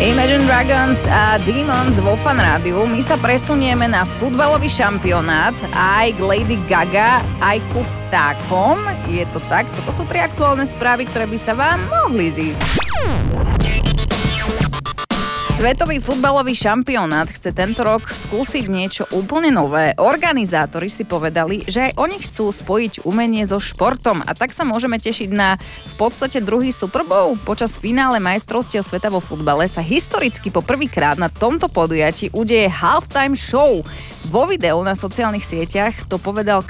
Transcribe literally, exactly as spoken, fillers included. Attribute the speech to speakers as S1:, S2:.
S1: Imagine Dragons a Demons vo Fan Rádiu. My sa presunieme na futbalový šampionát, aj k Lady Gaga, aj ku vtákom. Je to tak? Toto sú tri aktuálne správy, ktoré by sa vám mohli zísť. Svetový futbalový šampionát chce tento rok skúsiť niečo úplne nové. Organizátori si povedali, že aj oni chcú spojiť umenie so športom a tak sa môžeme tešiť na v podstate druhý Super Bowl. Počas finále majstrovstiev sveta vo futbale sa historicky po prvýkrát na tomto podujatí udeje halftime show. Vo videu na sociálnych sieťach to povedal